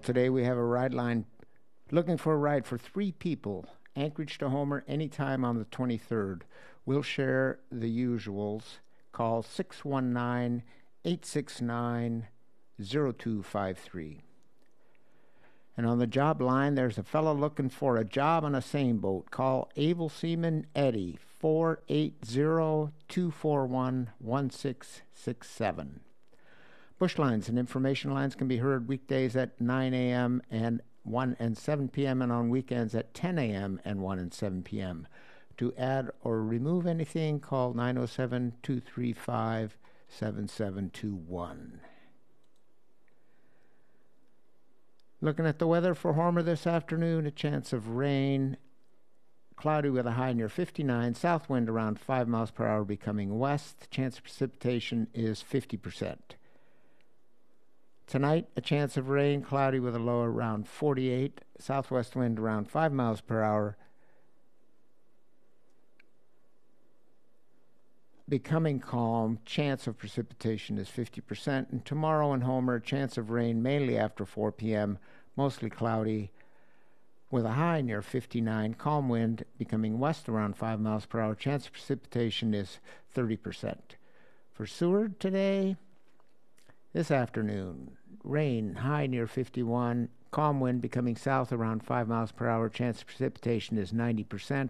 today we have a ride line looking for a ride for 3 people, Anchorage to Homer, anytime on the 23rd. We'll share the usuals. Call 619-869-0253. And on the job line, there's a fellow looking for a job on a seine boat. Call Able Seaman Eddie, 480-241-1667. Bush lines and information lines can be heard weekdays at 9 a.m. and 1 and 7 p.m. and on weekends at 10 a.m. and 1 and 7 p.m. To add or remove anything, call 907-235-7721. Looking at the weather for Homer this afternoon, a chance of rain, cloudy with a high near 59, south wind around 5 miles per hour becoming west. Chance of precipitation is 50%. Tonight, a chance of rain, cloudy with a low around 48, southwest wind around 5 miles per hour, becoming calm. Chance of precipitation is 50%. And tomorrow in Homer, chance of rain mainly after 4 p.m., mostly cloudy with a high near 59, calm wind becoming west around 5 miles per hour. Chance of precipitation is 30%. For Seward today, this afternoon, rain, high near 51, calm wind becoming south around 5 miles per hour. Chance of precipitation is 90%.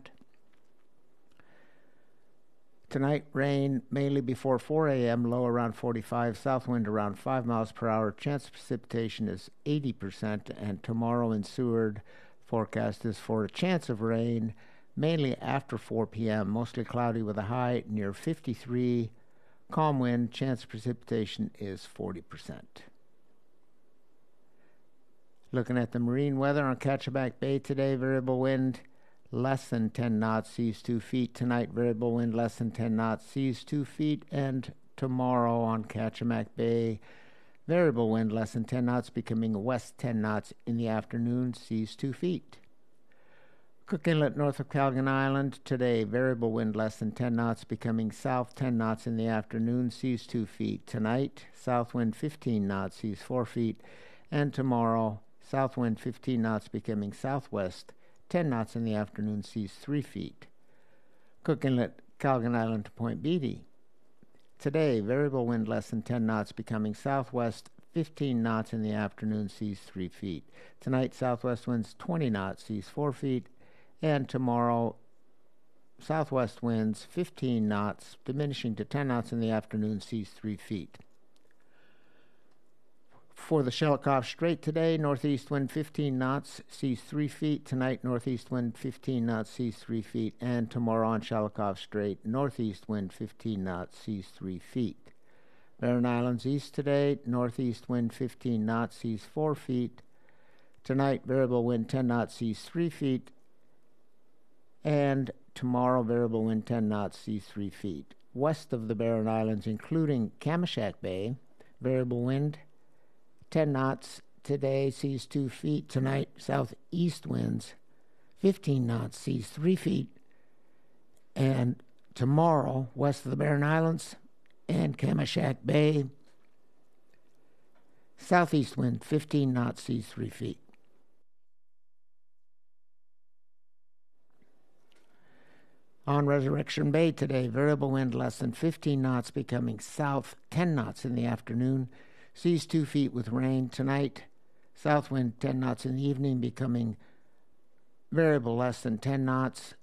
Tonight, rain mainly before 4 a.m., low around 45, south wind around 5 miles per hour. Chance of precipitation is 80%. And tomorrow in Seward, forecast is for a chance of rain, mainly after 4 p.m., mostly cloudy with a high near 53, calm wind. Chance of precipitation is 40%. Looking at the marine weather on Kachemak Bay today, variable wind less than 10 knots, seas 2 feet. Tonight, variable wind less than 10 knots, seas 2 feet. And tomorrow on Kachemak Bay, variable wind less than 10 knots, becoming west 10 knots in the afternoon, seas 2 feet. Cook Inlet north of Calgon Island today, variable wind less than 10 knots, becoming south 10 knots in the afternoon, seas 2 feet. Tonight, south wind 15 knots, seas 4 feet. And tomorrow, south wind 15 knots, becoming southwest 10 knots in the afternoon, seas 3 feet. Cook Inlet, Calgon Island to Point Beatty. Today, variable wind less than 10 knots, becoming southwest 15 knots in the afternoon, seas 3 feet. Tonight, southwest winds 20 knots, seas 4 feet. And tomorrow, southwest winds 15 knots, diminishing to 10 knots in the afternoon, seas 3 feet. For the Shelikof Strait today, northeast wind 15 knots, seas 3 feet. Tonight, northeast wind 15 knots, seas 3 feet. And tomorrow on Shelikof Strait, northeast wind 15 knots, seas 3 feet. Barren Islands east today, northeast wind 15 knots, seas 4 feet. Tonight, variable wind 10 knots, seas 3 feet. And tomorrow, variable wind 10 knots, seas 3 feet. West of the Barren Islands, including Kamishak Bay, variable wind 10 knots today, seas 2 feet. Tonight, southeast winds 15 knots, seas 3 feet. And tomorrow, west of the Barren Islands and Kamishak Bay, southeast wind 15 knots, seas 3 feet. On Resurrection Bay today, variable wind less than 15 knots, becoming south 10 knots in the afternoon, seas 2 feet with rain. Tonight, south wind 10 knots in the evening, becoming variable less than 10 knots.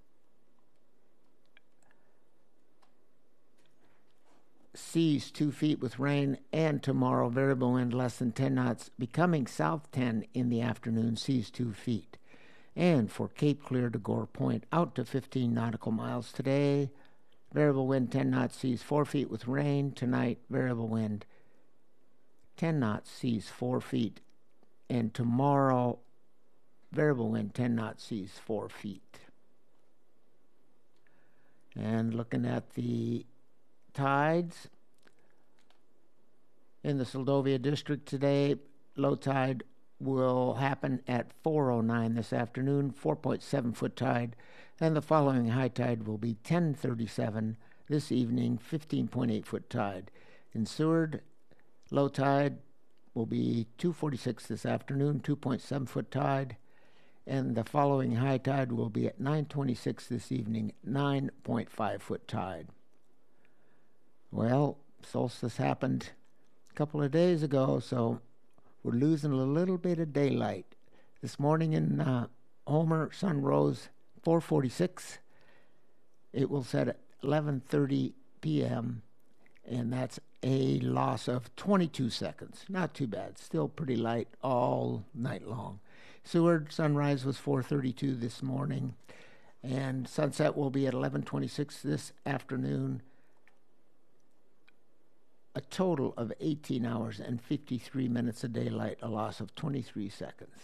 Seas 2 feet with rain. And tomorrow, variable wind less than 10 knots, becoming south 10 in the afternoon, seas 2 feet. And for Cape Clear to Gore Point, out to 15 nautical miles today, variable wind 10 knots, seas 4 feet with rain. Tonight, variable wind 10 knots, seas 4 feet. And tomorrow, variable wind 10 knots, seas 4 feet. And looking at the tides in the Seldovia District today, low tide will happen at 4:09 this afternoon, 4.7 foot tide, and the following high tide will be 10:37 this evening, 15.8 foot tide. In Seward, low tide will be 2:46 this afternoon, 2.7 foot tide. And the following high tide will be at 9:26 this evening, 9.5 foot tide. Well, solstice happened a couple of days ago, so we're losing a little bit of daylight. This morning in Homer, sun rose 4:46. It will set at 11:30 p.m., and that's a loss of 22 seconds. Not too bad. Still pretty light all night long. Seward sunrise was 4:32 this morning, and sunset will be at 11:26 this afternoon. A total of 18 hours and 53 minutes of daylight, a loss of 23 seconds.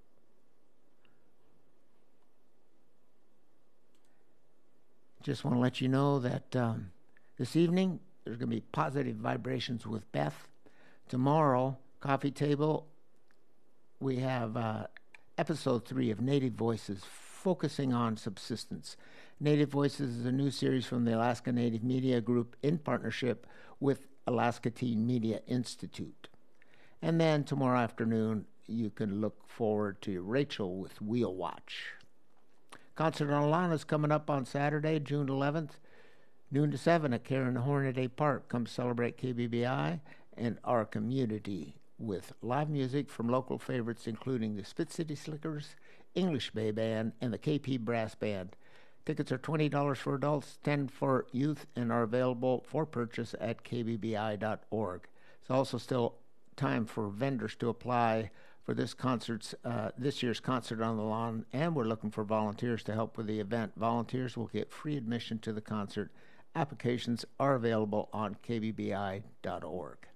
Just want to let you know that this evening there's going to be positive vibrations with Beth. Tomorrow, coffee table, we have episode 3 of Native Voices, focusing on subsistence. Native Voices is a new series from the Alaska Native Media Group in partnership with Alaska Teen Media Institute. And then tomorrow afternoon, you can look forward to Rachel with Wheel Watch. Concert on Lawn is coming up on Saturday, June 11th, noon to 7 at Karen Hornaday Park. Come celebrate KBBI and our community with live music from local favorites, including the Spit City Slickers, English Bay Band, and the KP Brass Band. Tickets are $20 for adults, $10 for youth, and are available for purchase at kbbi.org. It's also still time for vendors to apply for this year's Concert on the Lawn, and we're looking for volunteers to help with the event. Volunteers will get free admission to the concert. Applications are available on kbbi.org.